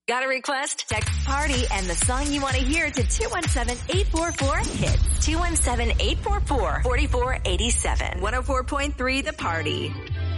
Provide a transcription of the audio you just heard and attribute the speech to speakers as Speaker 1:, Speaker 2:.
Speaker 1: Got a request? Text PARTY and the song you want to hear to 217-844-HITS. 217-844-4487. 104.3 The Party.